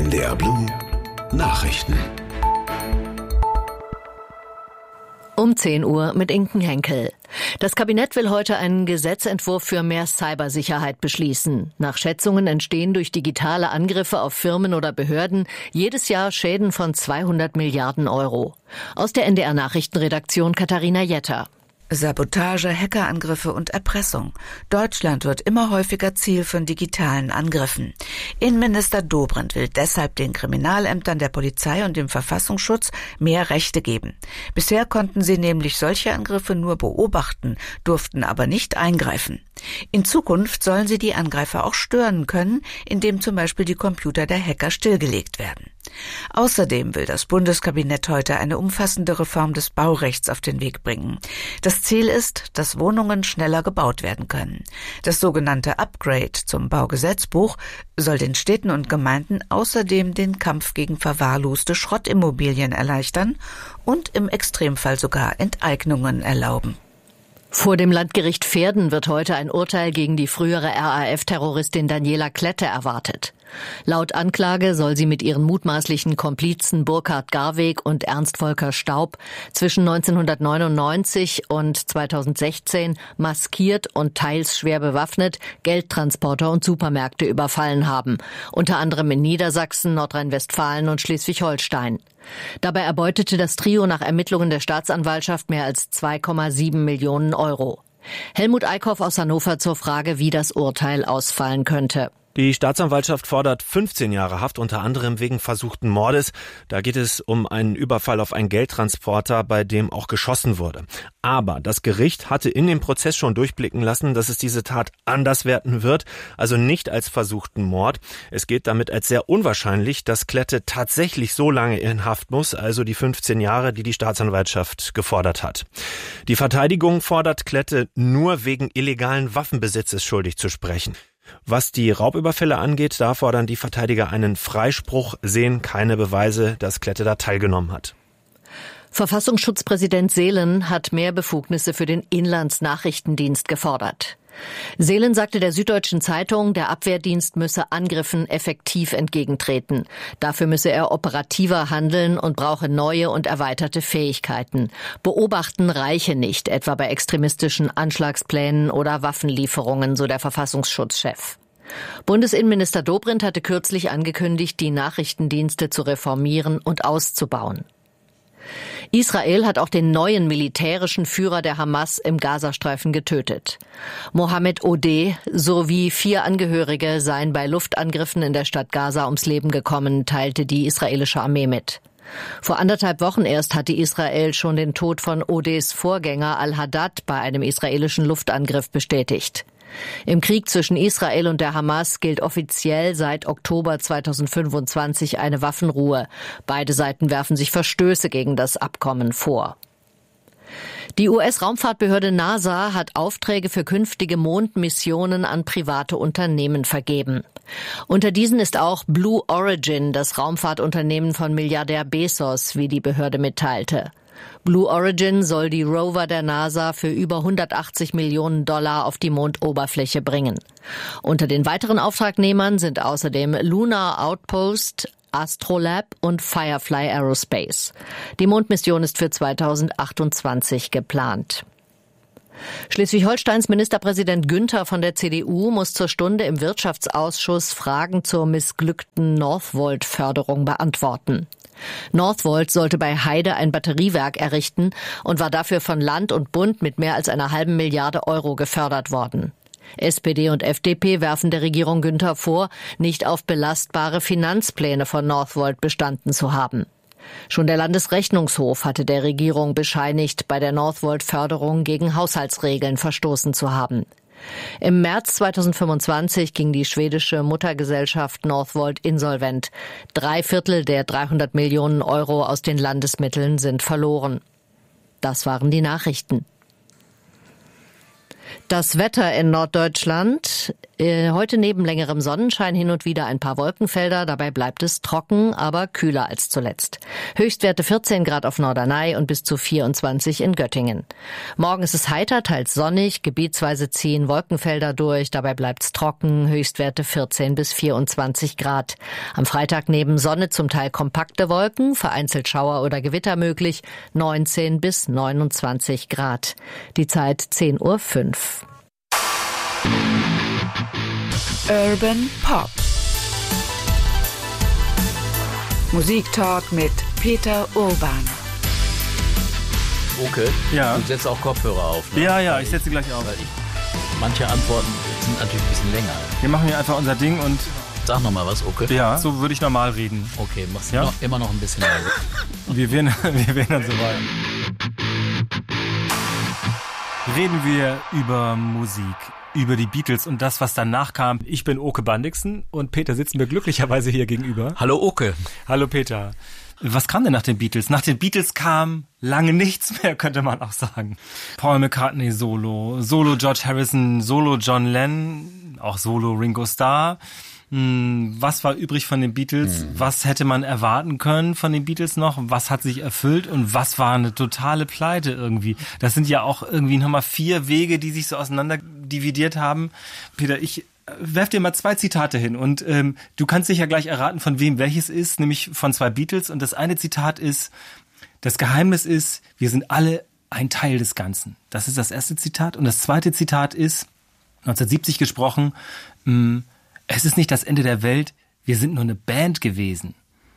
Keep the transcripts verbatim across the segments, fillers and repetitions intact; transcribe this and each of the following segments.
N D R Blue Nachrichten. Um zehn Uhr mit Inken Henkel. Das Kabinett will heute einen Gesetzentwurf für mehr Cybersicherheit beschließen. Nach Schätzungen entstehen durch digitale Angriffe auf Firmen oder Behörden jedes Jahr Schäden von zweihundert Milliarden Euro. Aus der N D R Nachrichtenredaktion Katharina Jetter. Sabotage, Hackerangriffe und Erpressung. Deutschland wird immer häufiger Ziel von digitalen Angriffen. Innenminister Dobrindt will deshalb den Kriminalämtern, der Polizei und dem Verfassungsschutz mehr Rechte geben. Bisher konnten sie nämlich solche Angriffe nur beobachten, durften aber nicht eingreifen. In Zukunft sollen sie die Angreifer auch stören können, indem zum Beispiel die Computer der Hacker stillgelegt werden. Außerdem will das Bundeskabinett heute eine umfassende Reform des Baurechts auf den Weg bringen. Das Ziel ist, dass Wohnungen schneller gebaut werden können. Das sogenannte Upgrade zum Baugesetzbuch soll den Städten und Gemeinden außerdem den Kampf gegen verwahrloste Schrottimmobilien erleichtern und im Extremfall sogar Enteignungen erlauben. Vor dem Landgericht Verden wird heute ein Urteil gegen die frühere R A F-Terroristin Daniela Klette erwartet. Laut Anklage soll sie mit ihren mutmaßlichen Komplizen Burkhard Garweg und Ernst Volker Staub zwischen neunzehnhundertneunundneunzig und zweitausendsechzehn maskiert und teils schwer bewaffnet Geldtransporter und Supermärkte überfallen haben, unter anderem in Niedersachsen, Nordrhein-Westfalen und Schleswig-Holstein. Dabei erbeutete das Trio nach Ermittlungen der Staatsanwaltschaft mehr als zwei Komma sieben Millionen Euro. Helmut Eickhoff aus Hannover zur Frage, wie das Urteil ausfallen könnte. Die Staatsanwaltschaft fordert fünfzehn Jahre Haft, unter anderem wegen versuchten Mordes. Da geht es um einen Überfall auf einen Geldtransporter, bei dem auch geschossen wurde. Aber das Gericht hatte in dem Prozess schon durchblicken lassen, dass es diese Tat anders werten wird, also nicht als versuchten Mord. Es geht damit als sehr unwahrscheinlich, dass Klette tatsächlich so lange in Haft muss, also die fünfzehn Jahre, die die Staatsanwaltschaft gefordert hat. Die Verteidigung fordert Klette nur wegen illegalen Waffenbesitzes schuldig zu sprechen. Was die Raubüberfälle angeht, da fordern die Verteidiger einen Freispruch, sehen keine Beweise, dass Klette da teilgenommen hat. Verfassungsschutzpräsident Seelen hat mehr Befugnisse für den Inlandsnachrichtendienst gefordert. Seelen sagte der Süddeutschen Zeitung, der Abwehrdienst müsse Angriffen effektiv entgegentreten. Dafür müsse er operativer handeln und brauche neue und erweiterte Fähigkeiten. Beobachten reiche nicht, etwa bei extremistischen Anschlagsplänen oder Waffenlieferungen, so der Verfassungsschutzchef. Bundesinnenminister Dobrindt hatte kürzlich angekündigt, die Nachrichtendienste zu reformieren und auszubauen. Israel hat auch den neuen militärischen Führer der Hamas im Gazastreifen getötet. Mohammed Odeh sowie vier Angehörige seien bei Luftangriffen in der Stadt Gaza ums Leben gekommen, teilte die israelische Armee mit. Vor anderthalb Wochen erst hatte Israel schon den Tod von Odehs Vorgänger al-Haddad bei einem israelischen Luftangriff bestätigt. Im Krieg zwischen Israel und der Hamas gilt offiziell seit Oktober zweitausendfünfundzwanzig eine Waffenruhe. Beide Seiten werfen sich Verstöße gegen das Abkommen vor. Die U S-Raumfahrtbehörde NASA hat Aufträge für künftige Mondmissionen an private Unternehmen vergeben. Unter diesen ist auch Blue Origin, das Raumfahrtunternehmen von Milliardär Bezos, wie die Behörde mitteilte. Blue Origin soll die Rover der NASA für über hundertachtzig Millionen Dollar auf die Mondoberfläche bringen. Unter den weiteren Auftragnehmern sind außerdem Lunar Outpost, Astrolab und Firefly Aerospace. Die Mondmission ist für zweitausendachtundzwanzig geplant. Schleswig-Holsteins Ministerpräsident Günther von der C D U muss zur Stunde im Wirtschaftsausschuss Fragen zur missglückten Northvolt-Förderung beantworten. Northvolt sollte bei Heide ein Batteriewerk errichten und war dafür von Land und Bund mit mehr als einer halben Milliarde Euro gefördert worden. S P D und F D P werfen der Regierung Günther vor, nicht auf belastbare Finanzpläne von Northvolt bestanden zu haben. Schon der Landesrechnungshof hatte der Regierung bescheinigt, bei der Northvolt-Förderung gegen Haushaltsregeln verstoßen zu haben. Im März zweitausendfünfundzwanzig ging die schwedische Muttergesellschaft Northvolt insolvent. Drei Viertel der dreihundert Millionen Euro aus den Landesmitteln sind verloren. Das waren die Nachrichten. Das Wetter in Norddeutschland. Heute neben längerem Sonnenschein hin und wieder ein paar Wolkenfelder. Dabei bleibt es trocken, aber kühler als zuletzt. Höchstwerte vierzehn Grad auf Norderney und bis zu vierundzwanzig in Göttingen. Morgen ist es heiter, teils sonnig. Gebietsweise ziehen Wolkenfelder durch. Dabei bleibt es trocken. Höchstwerte vierzehn bis vierundzwanzig Grad. Am Freitag neben Sonne zum Teil kompakte Wolken, vereinzelt Schauer oder Gewitter möglich. neunzehn bis neunundzwanzig Grad. Die Zeit zehn Uhr fünf. Urban Pop. Musiktalk mit Peter Urban. Okay, ja. Du setzt auch Kopfhörer auf. Ne? Ja, ja, ich setze gleich auf. Weil ich, manche Antworten sind natürlich ein bisschen länger. Wir machen hier einfach unser Ding und... Sag noch mal was, okay? Ja, so würde ich normal reden. Okay, machst ja? noch, immer noch ein bisschen leiser. wir, werden, wir werden dann so weit. Reden wir über Musik, über die Beatles und das, was danach kam. Ich bin Oke Bandixen und Peter sitzt mir glücklicherweise hier gegenüber. Hallo Oke. Hallo Peter. Was kam denn nach den Beatles? Nach den Beatles kam lange nichts mehr, könnte man auch sagen. Paul McCartney Solo, Solo George Harrison, Solo John Lennon, auch Solo Ringo Starr. Was war übrig von den Beatles? Mhm. Was hätte man erwarten können von den Beatles noch? Was hat sich erfüllt? Und was war eine totale Pleite irgendwie? Das sind ja auch irgendwie nochmal vier Wege, die sich so auseinander dividiert haben. Peter, ich werf dir mal zwei Zitate hin und ähm, du kannst dich ja gleich erraten, von wem welches ist, nämlich von zwei Beatles. Und das eine Zitat ist, das Geheimnis ist, wir sind alle ein Teil des Ganzen. Das ist das erste Zitat. Und das zweite Zitat ist, neunzehnhundertsiebzig gesprochen, mh, es ist nicht das Ende der Welt, wir sind nur eine Band gewesen.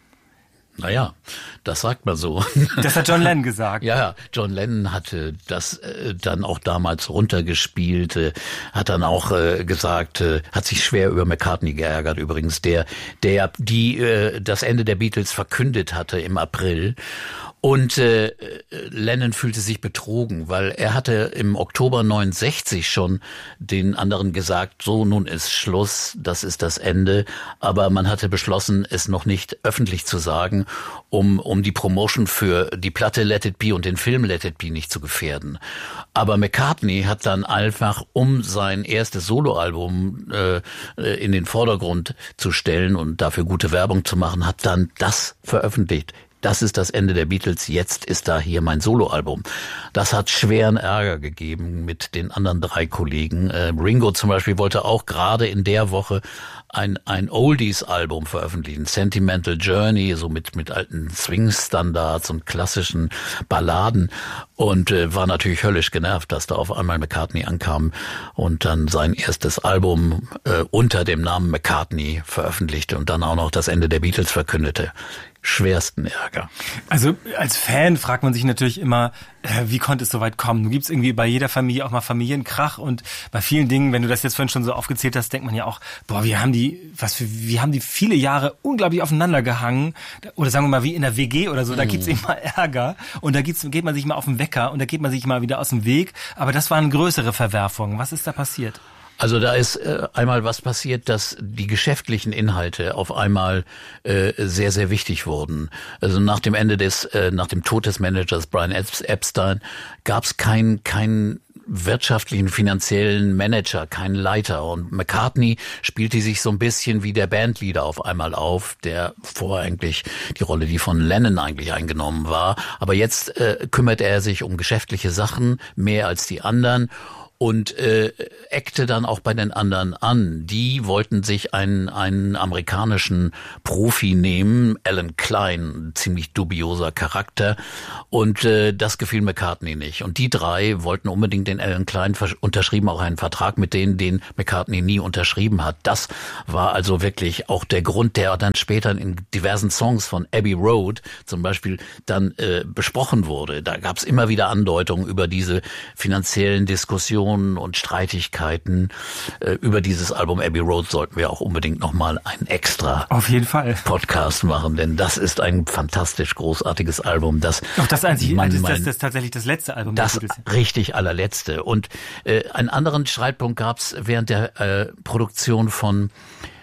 Naja, das sagt man so. Das hat John Lennon gesagt. Ja, John Lennon hatte das äh, dann auch damals runtergespielt, äh, hat dann auch äh, gesagt, äh, hat sich schwer über McCartney geärgert übrigens, der der die äh, das Ende der Beatles verkündet hatte im April. Und äh, Lennon fühlte sich betrogen, weil er hatte im Oktober neunundsechzig schon den anderen gesagt, so, nun ist Schluss, das ist das Ende. Aber man hatte beschlossen, es noch nicht öffentlich zu sagen, um um die Promotion für die Platte Let It Be und den Film Let It Be nicht zu gefährden. Aber McCartney hat dann einfach, um sein erstes Soloalbum äh, in den Vordergrund zu stellen und dafür gute Werbung zu machen, hat dann das veröffentlicht. Das ist das Ende der Beatles, jetzt ist da hier mein Soloalbum. Das hat schweren Ärger gegeben mit den anderen drei Kollegen. Äh, Ringo zum Beispiel wollte auch gerade in der Woche ein ein Oldies-Album veröffentlichen, Sentimental Journey, so mit mit alten Swing-Standards und klassischen Balladen und äh, war natürlich höllisch genervt, dass da auf einmal McCartney ankam und dann sein erstes Album äh, unter dem Namen McCartney veröffentlichte und dann auch noch das Ende der Beatles verkündete. Schwersten Ärger. Also als Fan fragt man sich natürlich immer, äh, wie konnte es so weit kommen? Du gibst irgendwie bei jeder Familie auch mal Familienkrach und bei vielen Dingen, wenn du das jetzt vorhin schon so aufgezählt hast, denkt man ja auch, boah, wir haben die, was für, wir haben die viele Jahre unglaublich aufeinander gehangen oder sagen wir mal wie in der W G oder so, da gibt's immer Ärger und da gibt's, geht man sich mal auf den Wecker und da geht man sich mal wieder aus dem Weg, aber das waren größere Verwerfungen. Was ist da passiert? Also da ist äh, einmal was passiert, dass die geschäftlichen Inhalte auf einmal äh, sehr, sehr wichtig wurden. Also nach dem Ende des, äh, nach dem Tod des Managers Brian Epstein gab es keinen keinen wirtschaftlichen, finanziellen Manager, keinen Leiter. Und McCartney spielte sich so ein bisschen wie der Bandleader auf einmal auf, der vorher eigentlich die Rolle, die von Lennon eigentlich eingenommen war. Aber jetzt äh, kümmert er sich um geschäftliche Sachen mehr als die anderen. Und äh, eckte dann auch bei den anderen an. Die wollten sich einen einen amerikanischen Profi nehmen, Alan Klein, ziemlich dubioser Charakter. Und äh, das gefiel McCartney nicht. Und die drei wollten unbedingt den Alan Klein, unterschrieben auch einen Vertrag mit denen, den McCartney nie unterschrieben hat. Das war also wirklich auch der Grund, der dann später in diversen Songs von Abbey Road zum Beispiel dann äh, besprochen wurde. Da gab es immer wieder Andeutungen über diese finanziellen Diskussionen und Streitigkeiten. Äh, über dieses Album Abbey Road sollten wir auch unbedingt nochmal einen extra Auf jeden Fall. Podcast machen, denn das ist ein fantastisch großartiges Album. Das Auch das einzige, mein, das, mein, das, das ist tatsächlich das letzte Album. Das richtig allerletzte. Und äh, einen anderen Streitpunkt gab es während der äh, Produktion von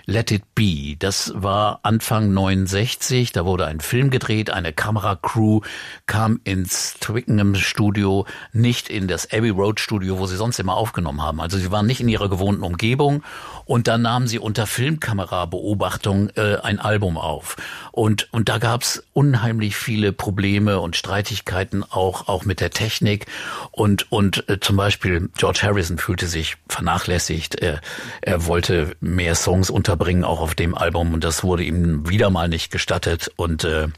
Let It Be. Das war Anfang neunundsechzig, da wurde ein Film gedreht, eine Kameracrew kam ins Twickenham Studio, nicht in das Abbey Road Studio, wo sie sonst immer aufgenommen haben. Also sie waren nicht in ihrer gewohnten Umgebung und dann nahmen sie unter Filmkamerabeobachtung äh, ein Album auf. Und und da gab's unheimlich viele Probleme und Streitigkeiten auch auch mit der Technik und und äh, zum Beispiel George Harrison fühlte sich vernachlässigt. Er, er wollte mehr Songs unterbringen auch auf dem Album und das wurde ihm wieder mal nicht gestattet und äh,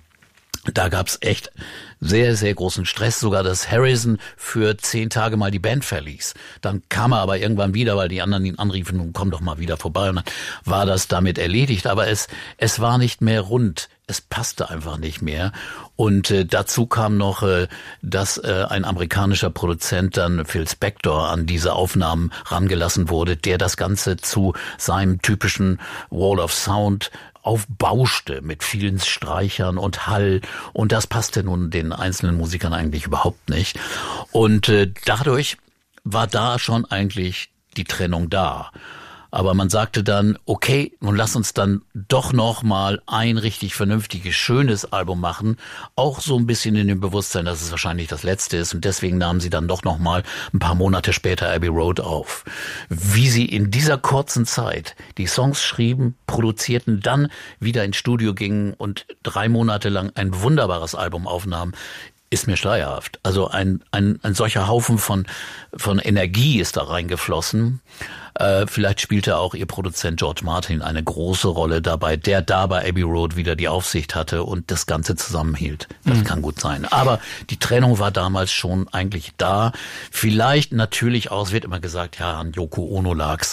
da gab's echt sehr, sehr großen Stress, sogar dass Harrison für zehn Tage mal die Band verließ. Dann kam er aber irgendwann wieder, weil die anderen ihn anriefen, nun komm doch mal wieder vorbei. Und dann war das damit erledigt. Aber es, es war nicht mehr rund. Es passte einfach nicht mehr. Und äh, dazu kam noch, äh, dass äh, ein amerikanischer Produzent, dann Phil Spector, an diese Aufnahmen rangelassen wurde, der das Ganze zu seinem typischen Wall of Sound aufbauschte mit vielen Streichern und Hall und das passte nun den einzelnen Musikern eigentlich überhaupt nicht. Und äh, dadurch war da schon eigentlich die Trennung da. Aber man sagte dann, okay, nun lass uns dann doch noch mal ein richtig vernünftiges, schönes Album machen. Auch so ein bisschen in dem Bewusstsein, dass es wahrscheinlich das letzte ist. Und deswegen nahmen sie dann doch noch mal ein paar Monate später Abbey Road auf. Wie sie in dieser kurzen Zeit die Songs schrieben, produzierten, dann wieder ins Studio gingen und drei Monate lang ein wunderbares Album aufnahmen, ist mir schleierhaft. Also ein, ein, ein solcher Haufen von, von Energie ist da reingeflossen. Äh, vielleicht spielte auch ihr Produzent George Martin eine große Rolle dabei, der da bei Abbey Road wieder die Aufsicht hatte und das Ganze zusammenhielt. Das mhm. kann gut sein. Aber die Trennung war damals schon eigentlich da. Vielleicht natürlich auch, es wird immer gesagt, ja, an Yoko Ono lag's.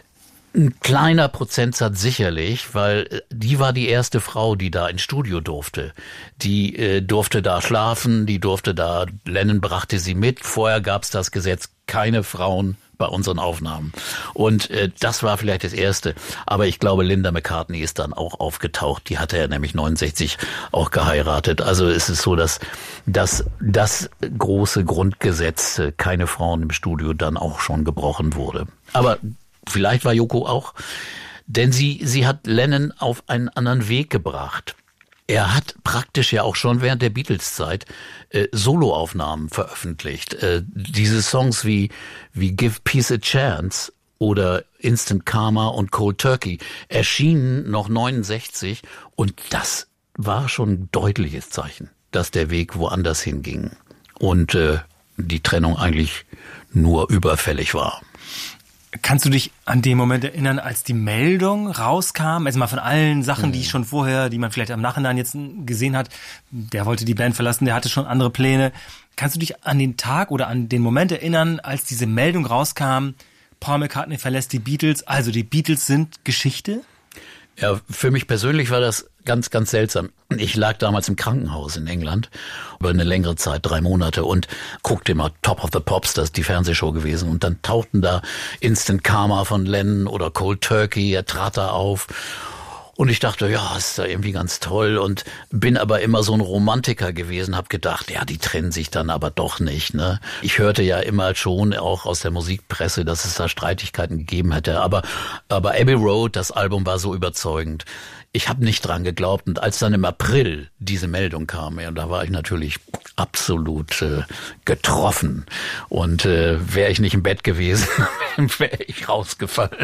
Ein kleiner Prozentsatz sicherlich, weil die war die erste Frau, die da ins Studio durfte. Die äh, durfte da schlafen, die durfte da, Lennon brachte sie mit. Vorher gab's das Gesetz, keine Frauen bei unseren Aufnahmen. Und äh, das war vielleicht das Erste. Aber ich glaube, Linda McCartney ist dann auch aufgetaucht. Die hatte ja nämlich neunundsechzig auch geheiratet. Also es ist so, dass, dass das große Grundgesetz, äh, keine Frauen im Studio, dann auch schon gebrochen wurde. Aber vielleicht war Yoko auch, denn sie, sie hat Lennon auf einen anderen Weg gebracht. Er hat praktisch ja auch schon während der Beatles-Zeit äh, Soloaufnahmen veröffentlicht. Äh, diese Songs wie, wie Give Peace a Chance oder Instant Karma und Cold Turkey erschienen noch neunundsechzig und das war schon ein deutliches Zeichen, dass der Weg woanders hinging und äh, die Trennung eigentlich nur überfällig war. Kannst du dich an den Moment erinnern, als die Meldung rauskam? Also mal von allen Sachen, die schon vorher, die man vielleicht im Nachhinein jetzt gesehen hat, der wollte die Band verlassen, der hatte schon andere Pläne. Kannst du dich an den Tag oder an den Moment erinnern, als diese Meldung rauskam, Paul McCartney verlässt die Beatles, also die Beatles sind Geschichte? Ja, für mich persönlich war das ganz, ganz seltsam. Ich lag damals im Krankenhaus in England über eine längere Zeit, drei Monate und guckte immer Top of the Pops, das ist die Fernsehshow gewesen. Und dann tauchten da Instant Karma von Lennon oder Cold Turkey, er trat da auf. Und ich dachte, ja, ist da irgendwie ganz toll und bin aber immer so ein Romantiker gewesen, habe gedacht, ja, die trennen sich dann aber doch nicht, ne? Ich hörte ja immer schon auch aus der Musikpresse, dass es da Streitigkeiten gegeben hätte, aber aber Abbey Road, das Album war so überzeugend. Ich habe nicht dran geglaubt und als dann im April diese Meldung kam, ja, da war ich natürlich absolut äh, getroffen und äh, wäre ich nicht im Bett gewesen, wäre ich rausgefallen.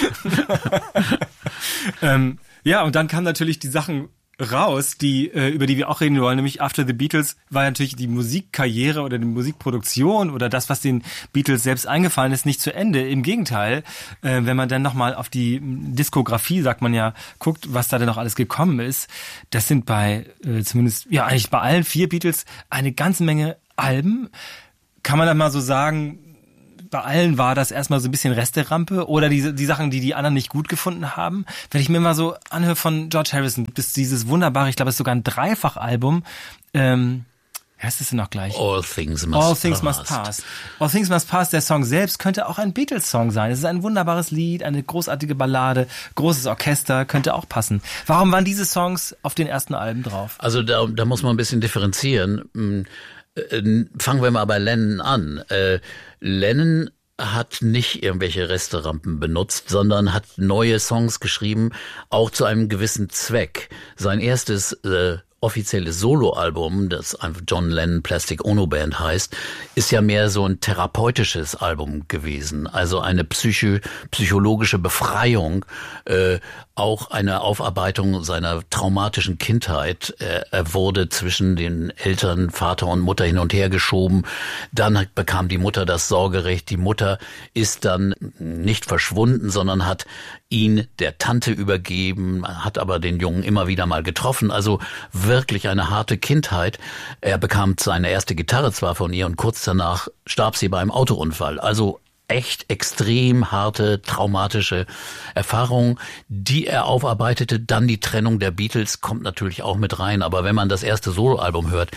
ähm, ja, und dann kamen natürlich die Sachen raus, die äh, über die wir auch reden wollen, nämlich After the Beatles war natürlich die Musikkarriere oder die Musikproduktion oder das, was den Beatles selbst eingefallen ist, nicht zu Ende. Im Gegenteil, äh, wenn man dann nochmal auf die Diskografie, sagt man ja, guckt, was da denn noch alles gekommen ist, das sind bei, äh, zumindest, ja eigentlich bei allen vier Beatles eine ganze Menge Alben. Kann man dann mal so sagen, bei allen war das erstmal so ein bisschen Resterampe oder die, die Sachen, die die anderen nicht gut gefunden haben. Wenn ich mir mal so anhöre von George Harrison, bis dieses wunderbare, ich glaube, es ist sogar ein Dreifachalbum, ähm, wie heißt es denn noch gleich? All Things Must All Things Pass. Must Pass. All Things Must Pass, der Song selbst, könnte auch ein Beatles-Song sein. Es ist ein wunderbares Lied, eine großartige Ballade, großes Orchester, könnte auch passen. Warum waren diese Songs auf den ersten Alben drauf? Also da, da muss man ein bisschen differenzieren. Fangen wir mal bei Lennon an. Äh, Lennon hat nicht irgendwelche Resterampen benutzt, sondern hat neue Songs geschrieben, auch zu einem gewissen Zweck. Sein erstes äh, offizielles Soloalbum, das einfach John Lennon Plastic Ono Band heißt, ist ja mehr so ein therapeutisches Album gewesen. Also eine psycho psychologische Befreiung, äh, auch eine Aufarbeitung seiner traumatischen Kindheit. Er, er wurde zwischen den Eltern, Vater und Mutter hin und her geschoben. Dann bekam die Mutter das Sorgerecht. Die Mutter ist dann nicht verschwunden, sondern hat ihn der Tante übergeben, hat aber den Jungen immer wieder mal getroffen. Also wirklich eine harte Kindheit. Er bekam seine erste Gitarre zwar von ihr und kurz danach starb sie bei einem Autounfall. Also echt extrem harte, traumatische Erfahrungen, die er aufarbeitete. Dann die Trennung der Beatles kommt natürlich auch mit rein. Aber wenn man das erste Soloalbum hört,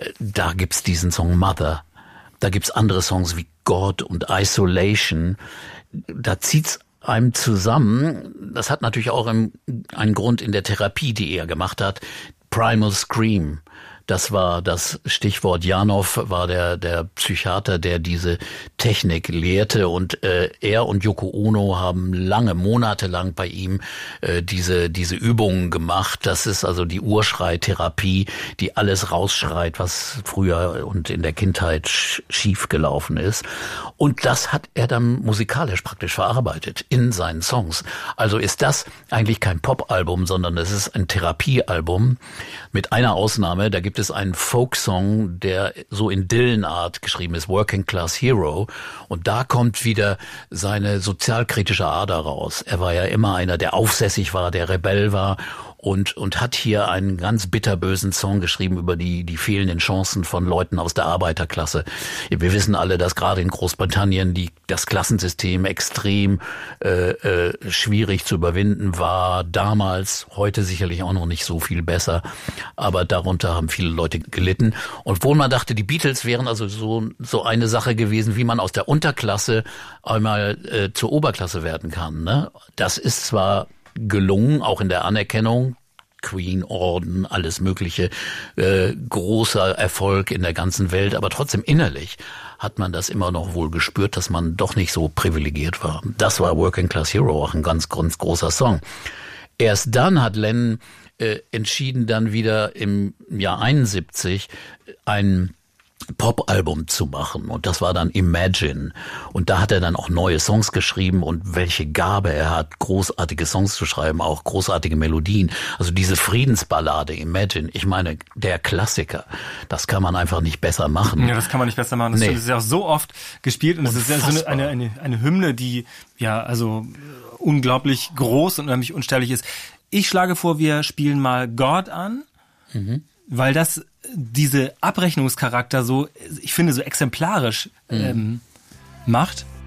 da gibt's diesen Song Mother. Da gibt's andere Songs wie God und Isolation. Da zieht's einem zusammen. Das hat natürlich auch einen Grund in der Therapie, die er gemacht hat. Primal Scream. Das war das Stichwort. Janov war der der Psychiater, der diese Technik lehrte, und äh, er und Yoko Ono haben lange, monatelang bei ihm äh, diese diese Übungen gemacht. Das ist also die Urschreitherapie, die alles rausschreit, was früher und in der Kindheit sch- schief gelaufen ist. Und das hat er dann musikalisch praktisch verarbeitet in seinen Songs. Also ist das eigentlich kein Popalbum, sondern es ist ein Therapiealbum mit einer Ausnahme. Da gibt es einen Folksong, der so in Dylan-Art geschrieben ist, Working Class Hero. Und da kommt wieder seine sozialkritische Ader raus. Er war ja immer einer, der aufsässig war, der Rebell war. Und, und hat hier einen ganz bitterbösen Song geschrieben über die, die fehlenden Chancen von Leuten aus der Arbeiterklasse. Wir wissen alle, dass gerade in Großbritannien die, das Klassensystem extrem äh, äh, schwierig zu überwinden war. Damals, heute sicherlich auch noch nicht so viel besser. Aber darunter haben viele Leute gelitten. Und wo man dachte, die Beatles wären also so, so eine Sache gewesen, wie man aus der Unterklasse einmal äh, zur Oberklasse werden kann, ne? Das ist zwar gelungen, auch in der Anerkennung, Queen, Orden, alles mögliche, äh, großer Erfolg in der ganzen Welt, aber trotzdem innerlich hat man das immer noch wohl gespürt, dass man doch nicht so privilegiert war. Das war Working Class Hero, auch ein ganz, ganz großer Song. Erst dann hat Lennon äh, entschieden, dann wieder im Jahr einundsiebzig ein Pop-Album zu machen, und das war dann Imagine, und da hat er dann auch neue Songs geschrieben, und welche Gabe er hat, großartige Songs zu schreiben, auch großartige Melodien, also diese Friedensballade Imagine, ich meine, der Klassiker, das kann man einfach nicht besser machen. Ja, das kann man nicht besser machen, das nee. ist ja auch so oft gespielt, und es ist ja so eine, eine, eine Hymne, die ja also unglaublich groß und unheimlich unsterblich ist. Ich schlage vor, wir spielen mal God an, mhm. weil das diese Abrechnungscharakter so, ich finde, so exemplarisch ähm, macht.